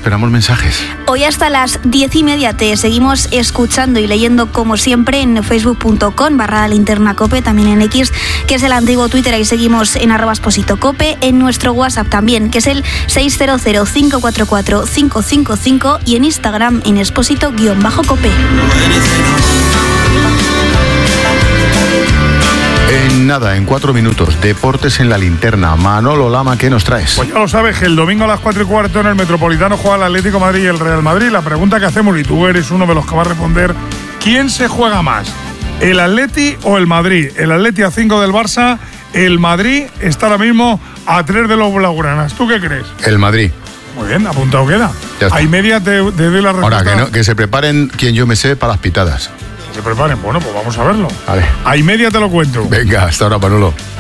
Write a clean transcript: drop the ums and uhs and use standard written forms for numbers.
esperamos mensajes. Hoy hasta las 10:30 te seguimos escuchando y leyendo como siempre en facebook.com/linternacope, también en X, que es el antiguo Twitter, ahí seguimos en @expositocope, en nuestro WhatsApp también, que es el 600-544-555 y en Instagram en exposito_cope. En nada, en 4 minutos, deportes en la linterna. Manolo Lama, ¿qué nos traes? Pues ya lo sabes, que el domingo a las 4:15 en el Metropolitano juega el Atlético de Madrid y el Real Madrid. La pregunta que hacemos, y tú eres uno de los que va a responder, ¿quién se juega más? ¿El Atleti o el Madrid? El Atleti a 5 del Barça, el Madrid está ahora mismo a 3 de los blaugranas. ¿Tú qué crees? El Madrid. Muy bien, apuntado queda. A y media te doy la respuesta. Ahora, que se preparen quien yo me sé para las pitadas. Se preparen, bueno, pues vamos a verlo. Vale. A y media te lo cuento. Venga, hasta ahora, Manolo.